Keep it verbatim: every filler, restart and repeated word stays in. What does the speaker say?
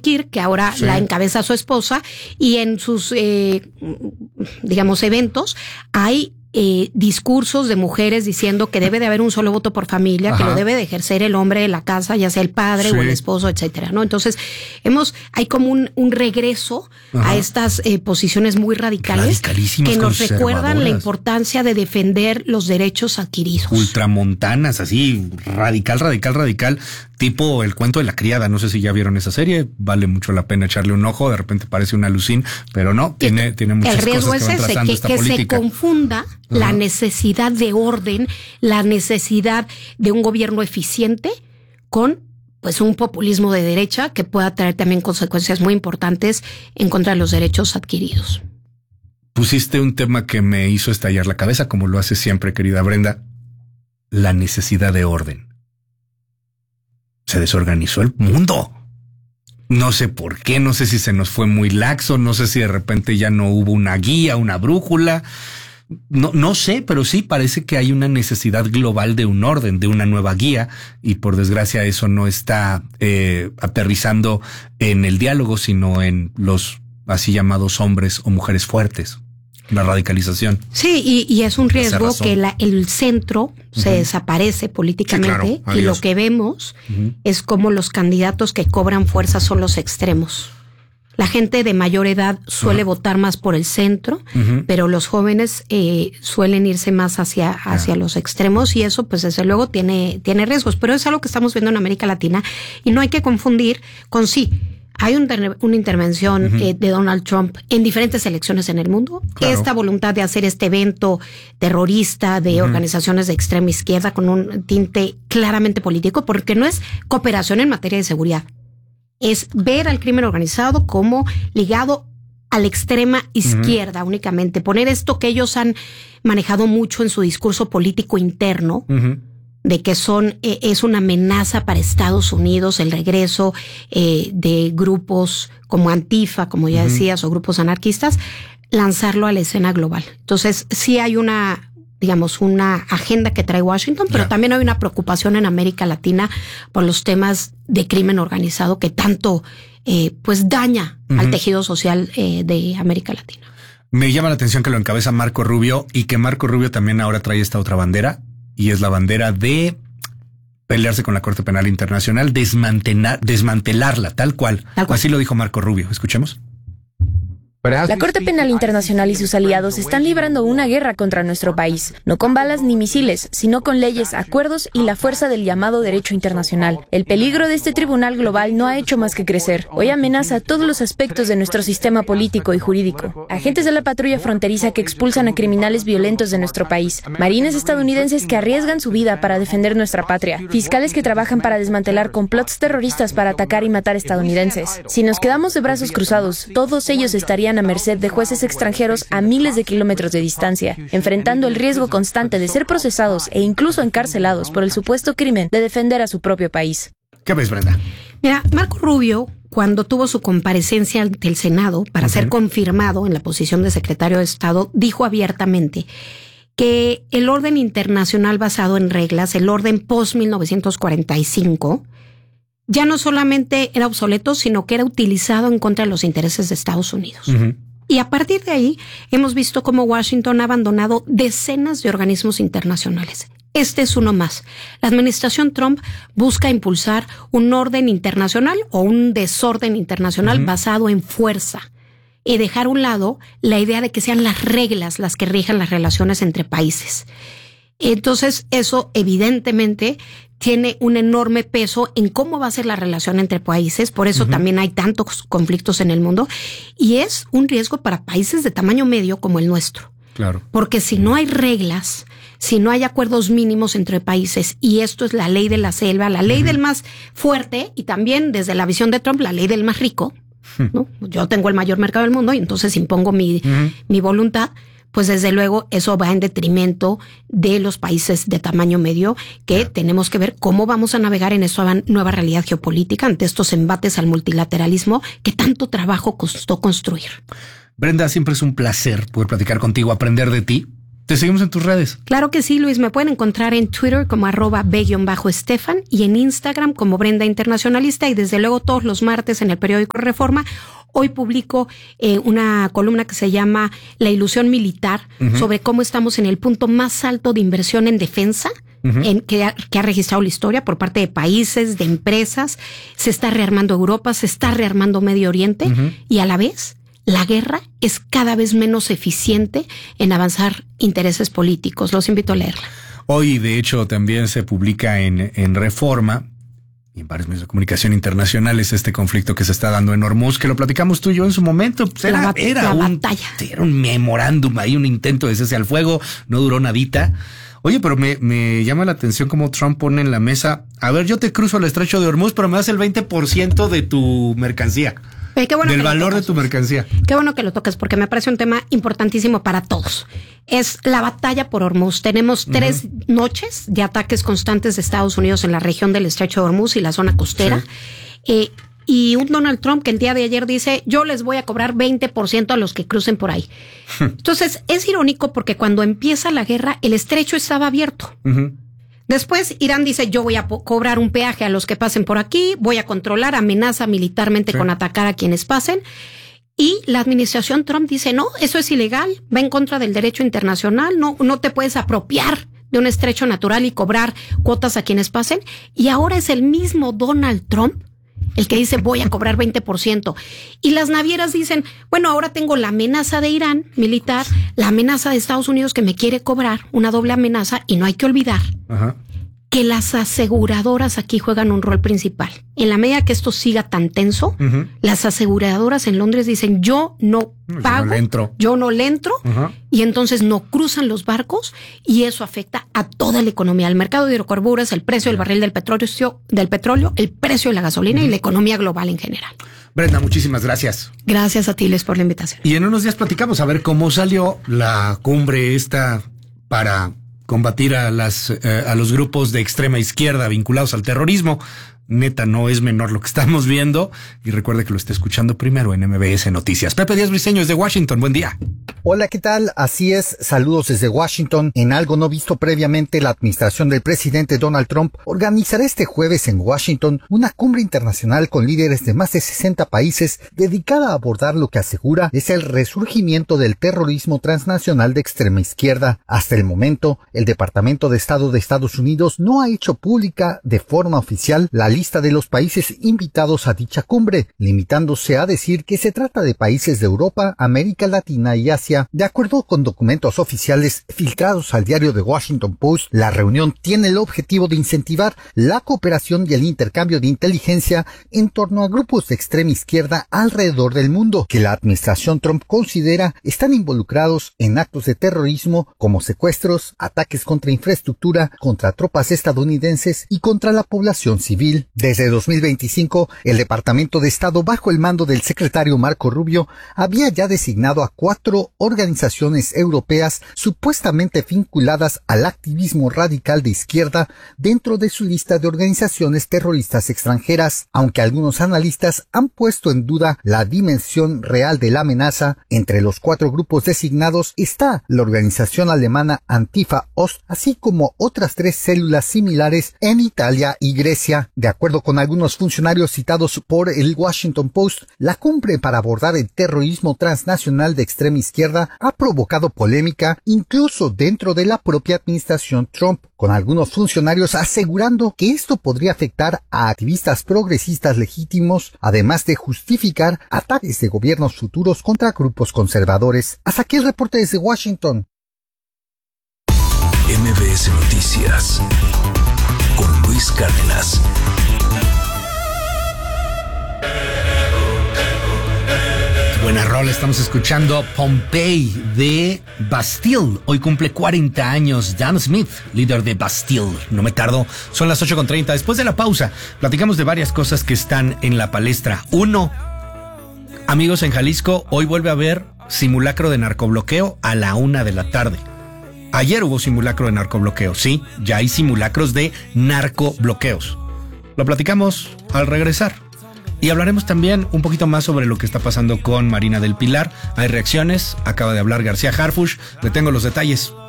Kiir, que ahora sí. la encabeza su esposa, y en sus, eh, digamos, eventos hay Eh, discursos de mujeres diciendo que debe de haber un solo voto por familia, Ajá. que lo debe de ejercer el hombre de la casa, ya sea el padre sí. o el esposo, etcétera, ¿no? Entonces, hemos, hay como un, un regreso Ajá. a estas eh, posiciones muy radicales que nos recuerdan la importancia de defender los derechos adquiridos. Ultramontanas, así, radical, radical, radical, tipo El cuento de la criada. No sé si ya vieron esa serie, vale mucho la pena echarle un ojo, de repente parece una alucín, pero no, tiene, el, tiene muchas el riesgo cosas que es van ese, trazando que, esta que política. se confunda Ajá. la necesidad de orden, la necesidad de un gobierno eficiente con pues un populismo de derecha que pueda traer también consecuencias muy importantes en contra de los derechos adquiridos. Pusiste un tema que me hizo estallar la cabeza, como lo hace siempre, querida Brenda, la necesidad de orden. Se desorganizó el mundo. No sé por qué, no sé si se nos fue muy laxo, no sé si de repente ya no hubo una guía, una brújula. No, no sé, pero sí parece que hay una necesidad global de un orden, de una nueva guía, y por desgracia eso no está eh, aterrizando en el diálogo, sino en los así llamados hombres o mujeres fuertes. La radicalización. Sí, y, y es un riesgo que la, el centro uh-huh. se desaparece políticamente sí, claro. y lo que vemos uh-huh. es como los candidatos que cobran fuerza son los extremos. La gente de mayor edad suele uh-huh. votar más por el centro, uh-huh. pero los jóvenes eh, suelen irse más hacia, hacia uh-huh. los extremos, y eso pues desde luego tiene, tiene riesgos, pero es algo que estamos viendo en América Latina y no hay que confundir con sí. Hay un, una intervención uh-huh. eh, de Donald Trump en diferentes elecciones en el mundo. Claro. Esta voluntad de hacer este evento terrorista de uh-huh. organizaciones de extrema izquierda con un tinte claramente político, porque no es cooperación en materia de seguridad. Es ver al crimen organizado como ligado a la extrema izquierda uh-huh. únicamente. Poner esto que ellos han manejado mucho en su discurso político interno, uh-huh. de que son eh, es una amenaza para Estados Unidos el regreso eh, de grupos como Antifa, como ya uh-huh. decías, o grupos anarquistas, lanzarlo a la escena global. Entonces, sí hay una, digamos, una agenda que trae Washington, pero yeah. también hay una preocupación en América Latina por los temas de crimen organizado que tanto eh, pues daña uh-huh. al tejido social eh, de América Latina. Me llama la atención que lo encabeza Marco Rubio y que Marco Rubio también ahora trae esta otra bandera, y es la bandera de pelearse con la Corte Penal Internacional, desmantelar, desmantelarla, tal cual. tal cual. Así lo dijo Marco Rubio. Escuchemos. La Corte Penal Internacional y sus aliados están librando una guerra contra nuestro país, no con balas ni misiles, sino con leyes, acuerdos y la fuerza del llamado derecho internacional. El peligro de este tribunal global no ha hecho más que crecer. Hoy amenaza todos los aspectos de nuestro sistema político y jurídico. Agentes de la patrulla fronteriza que expulsan a criminales violentos de nuestro país, marines estadounidenses que arriesgan su vida para defender nuestra patria, fiscales que trabajan para desmantelar complots terroristas para atacar y matar estadounidenses. Si nos quedamos de brazos cruzados, todos ellos estarían a merced de jueces extranjeros a miles de kilómetros de distancia, enfrentando el riesgo constante de ser procesados e incluso encarcelados por el supuesto crimen de defender a su propio país. ¿Qué ves, Brenda? Mira, Marco Rubio, cuando tuvo su comparecencia ante el Senado para uh-huh. ser confirmado en la posición de secretario de Estado, dijo abiertamente que el orden internacional basado en reglas, el orden post mil novecientos cuarenta y cinco, ya no solamente era obsoleto, sino que era utilizado en contra de los intereses de Estados Unidos. Uh-huh. Y a partir de ahí hemos visto cómo Washington ha abandonado decenas de organismos internacionales. Este es uno más. La administración Trump busca impulsar un orden internacional o un desorden internacional uh-huh. basado en fuerza y dejar a un lado la idea de que sean las reglas las que rijan las relaciones entre países. Entonces, eso evidentemente tiene un enorme peso en cómo va a ser la relación entre países. Por eso uh-huh. también hay tantos conflictos en el mundo. Y es un riesgo para países de tamaño medio como el nuestro. Claro. Porque si no hay reglas, si no hay acuerdos mínimos entre países, y esto es la ley de la selva, la ley uh-huh. del más fuerte, y también desde la visión de Trump, la ley del más rico, uh-huh. ¿no? Yo tengo el mayor mercado del mundo y entonces impongo mi, uh-huh. mi voluntad. Pues desde luego eso va en detrimento de los países de tamaño medio, que yeah. tenemos que ver cómo vamos a navegar en esta nueva realidad geopolítica ante estos embates al multilateralismo que tanto trabajo costó construir. Brenda, siempre es un placer poder platicar contigo, aprender de ti. Te seguimos en tus redes. Claro que sí, Luis. Me pueden encontrar en Twitter como arroba b-estefan y en Instagram como Brenda Internacionalista, y desde luego todos los martes en el periódico Reforma. Hoy publico eh, una columna que se llama La ilusión militar, uh-huh. sobre cómo estamos en el punto más alto de inversión en defensa uh-huh. en, que, ha, que ha registrado la historia por parte de países, de empresas. Se está rearmando Europa, se está rearmando Medio Oriente uh-huh. y a la vez la guerra es cada vez menos eficiente en avanzar intereses políticos. Los invito a leerla. Hoy, de hecho, también se publica en, en Reforma y en varios medios de comunicación internacionales este conflicto que se está dando en Hormuz, que lo platicamos tú y yo en su momento. Pues era, la, era, la un, batalla. Era un memorándum, ahí un intento de cese al fuego, no duró nadita. Oye, pero me, me llama la atención cómo Trump pone en la mesa, a ver, yo te cruzo el estrecho de Hormuz, pero me das el veinte por ciento de tu mercancía. Eh, qué bueno del valor de tu mercancía. Qué bueno que lo toques, porque me parece un tema importantísimo para todos. Es la batalla por Hormuz. Tenemos uh-huh. tres noches de ataques constantes de Estados Unidos en la región del estrecho de Hormuz y la zona costera. Sí. Eh, y un Donald Trump que el día de ayer dice, yo les voy a cobrar veinte por ciento a los que crucen por ahí. Entonces, es irónico porque cuando empieza la guerra, el estrecho estaba abierto. Uh-huh. Después Irán dice, yo voy a po- cobrar un peaje a los que pasen por aquí, voy a controlar, amenaza militarmente sí. con atacar a quienes pasen. Y la administración Trump dice, no, eso es ilegal, va en contra del derecho internacional, no, no te puedes apropiar de un estrecho natural y cobrar cuotas a quienes pasen. Y ahora es el mismo Donald Trump el que dice, voy a cobrar veinte por ciento. Y las navieras dicen, bueno, ahora tengo la amenaza de Irán militar, la amenaza de Estados Unidos que me quiere cobrar, una doble amenaza, y no hay que olvidar Ajá. que las aseguradoras aquí juegan un rol principal. En la medida que esto siga tan tenso, uh-huh. las aseguradoras en Londres dicen, yo no pago, yo no le entro, yo no le entro uh-huh. y entonces no cruzan los barcos, y eso afecta a toda la economía, al mercado de hidrocarburos, el precio del barril del petróleo, del petróleo, el precio de la gasolina uh-huh. y la economía global en general. Brenda, muchísimas gracias. Gracias a ti, Les, por la invitación. Y en unos días platicamos a ver cómo salió la cumbre esta para combatir a las eh, a los grupos de extrema izquierda vinculados al terrorismo. Neta, no es menor lo que estamos viendo. Y recuerde que lo está escuchando primero en M B S Noticias. Pepe Díaz Briceño desde Washington. Buen día. Hola, ¿qué tal? Así es, saludos desde Washington. En algo no visto previamente, la administración del presidente Donald Trump organizará este jueves en Washington una cumbre internacional con líderes de más de sesenta países dedicada a abordar lo que asegura es el resurgimiento del terrorismo transnacional de extrema izquierda. Hasta el momento, el Departamento de Estado de Estados Unidos no ha hecho pública de forma oficial la lista de los países invitados a dicha cumbre, limitándose a decir que se trata de países de Europa, América Latina y Asia. De acuerdo con documentos oficiales filtrados al diario The Washington Post, la reunión tiene el objetivo de incentivar la cooperación y el intercambio de inteligencia en torno a grupos de extrema izquierda alrededor del mundo, que la administración Trump considera están involucrados en actos de terrorismo como secuestros, ataques contra infraestructura, contra tropas estadounidenses y contra la población civil. Desde dos mil veinticinco, el Departamento de Estado, bajo el mando del secretario Marco Rubio, había ya designado a cuatro organizaciones europeas supuestamente vinculadas al activismo radical de izquierda dentro de su lista de organizaciones terroristas extranjeras, aunque algunos analistas han puesto en duda la dimensión real de la amenaza. Entre los cuatro grupos designados está la organización alemana Antifa Ost, así como otras tres células similares en Italia y Grecia. De acuerdo con algunos funcionarios citados por el Washington Post, la cumbre para abordar el terrorismo transnacional de extrema izquierda ha provocado polémica incluso dentro de la propia administración Trump, con algunos funcionarios asegurando que esto podría afectar a activistas progresistas legítimos, además de justificar ataques de gobiernos futuros contra grupos conservadores. Hasta aquí el reporte desde Washington. M B S Noticias con Luis Cárdenas. Buena rola, estamos escuchando Pompeii de Bastille. Hoy cumple cuarenta años Dan Smith, líder de Bastille. No me tardo, son las ocho con treinta. Después de la pausa, platicamos de varias cosas que están en la palestra. Uno, amigos, en Jalisco, hoy vuelve a haber simulacro de narcobloqueo a la una de la tarde. Ayer hubo simulacro de narcobloqueo, sí, ya hay simulacros de narcobloqueos. Lo platicamos al regresar. Y hablaremos también un poquito más sobre lo que está pasando con Marina del Pilar. Hay reacciones, acaba de hablar García Harfuch, le tengo los detalles.